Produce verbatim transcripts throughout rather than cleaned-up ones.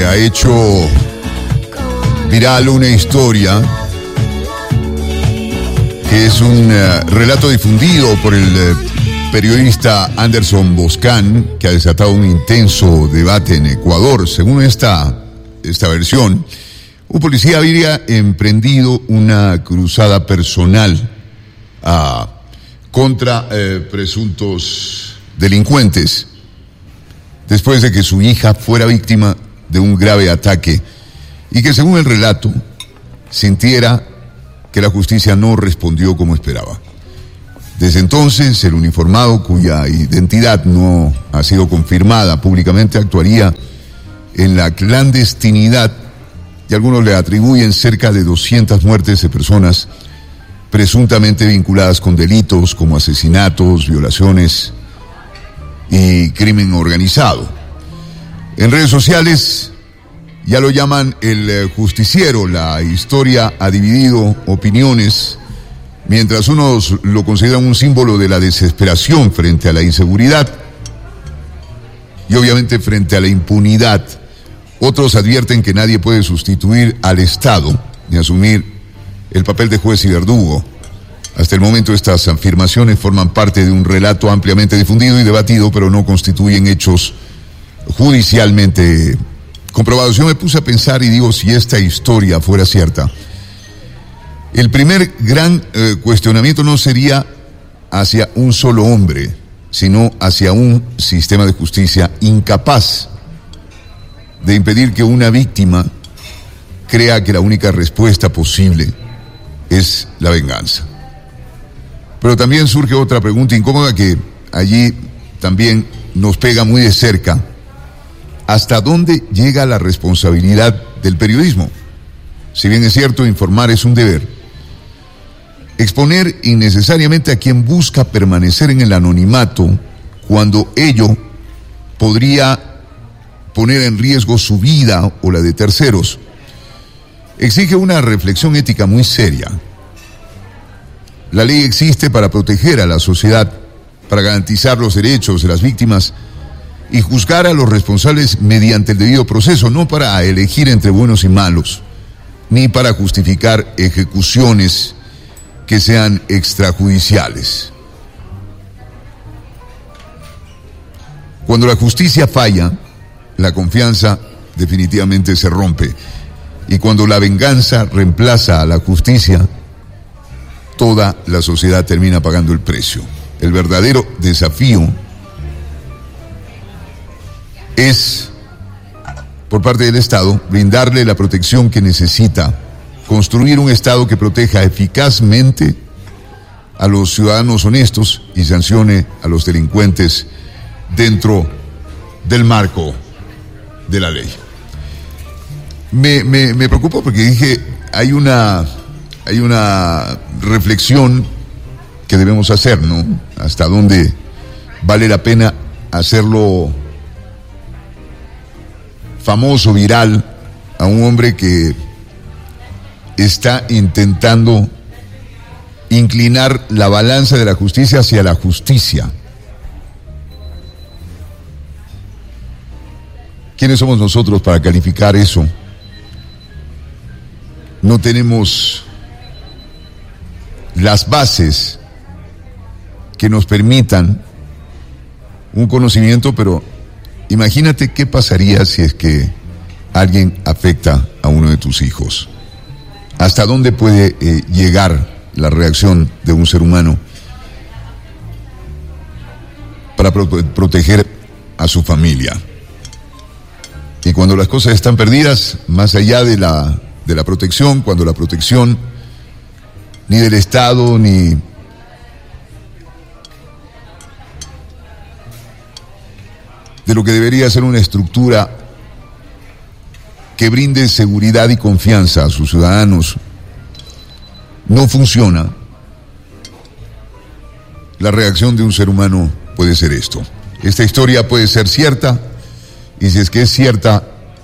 ha hecho viral una historia que es un uh, relato difundido por el uh, periodista Anderson Boscan, que ha desatado un intenso debate en Ecuador. Según esta, esta versión, un policía habría emprendido una cruzada personal uh, contra uh, presuntos delincuentes después de que su hija fuera víctima de un grave ataque y que, según el relato, sintiera que la justicia no respondió como esperaba. Desde entonces, el uniformado, cuya identidad no ha sido confirmada públicamente, actuaría en la clandestinidad y algunos le atribuyen cerca de doscientas muertes de personas presuntamente vinculadas con delitos como asesinatos, violaciones y crimen organizado. En redes sociales ya lo llaman el justiciero. La historia ha dividido opiniones, mientras unos lo consideran un símbolo de la desesperación frente a la inseguridad y obviamente frente a la impunidad. Otros advierten que nadie puede sustituir al Estado ni asumir el papel de juez y verdugo. Hasta el momento estas afirmaciones forman parte de un relato ampliamente difundido y debatido, pero no constituyen hechos judicialmente comprobados. Yo me puse a pensar y digo, si esta historia fuera cierta, el primer gran eh, cuestionamiento no sería hacia un solo hombre, sino hacia un sistema de justicia incapaz de impedir que una víctima crea que la única respuesta posible es la venganza. Pero también surge otra pregunta incómoda que allí también nos pega muy de cerca. ¿Hasta dónde llega la responsabilidad del periodismo? Si bien es cierto, informar es un deber, exponer innecesariamente a quien busca permanecer en el anonimato cuando ello podría poner en riesgo su vida o la de terceros, exige una reflexión ética muy seria. La ley existe para proteger a la sociedad, para garantizar los derechos de las víctimas y juzgar a los responsables mediante el debido proceso, no para elegir entre buenos y malos, ni para justificar ejecuciones que sean extrajudiciales. Cuando la justicia falla, la confianza definitivamente se rompe. Y cuando la venganza reemplaza a la justicia, toda la sociedad termina pagando el precio. El verdadero desafío es, por parte del Estado, brindarle la protección que necesita, construir un Estado que proteja eficazmente a los ciudadanos honestos y sancione a los delincuentes dentro del marco de la ley. Me, me, me preocupo porque dije, hay una, hay una reflexión que debemos hacer, ¿no? Hasta dónde vale la pena hacerlo famoso, viral, a un hombre que está intentando inclinar la balanza de la justicia hacia la justicia. ¿Quiénes somos nosotros para calificar eso? No tenemos las bases que nos permitan un conocimiento, pero imagínate qué pasaría si es que alguien afecta a uno de tus hijos. ¿Hasta dónde puede eh, llegar la reacción de un ser humano para pro- proteger a su familia? Y cuando las cosas están perdidas, más allá de la, de la protección, cuando la protección ni del Estado ni de lo que debería ser una estructura que brinde seguridad y confianza a sus ciudadanos no funciona, la reacción de un ser humano puede ser esto. Esta historia puede ser cierta, y si es que es cierta,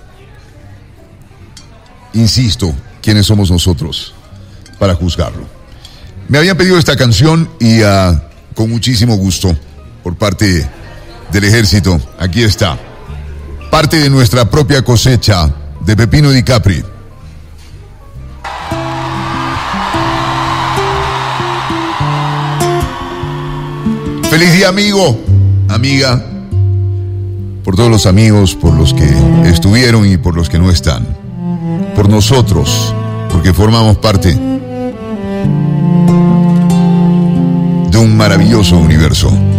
insisto, ¿quiénes somos nosotros para juzgarlo? Me habían pedido esta canción y uh, con muchísimo gusto por parte del ejército, aquí está. parte de nuestra propia cosecha de Pepino Di Capri. Feliz día, amigo, amiga, por todos los amigos, por los que estuvieron y por los que no están, por nosotros, porque formamos parte de un maravilloso universo.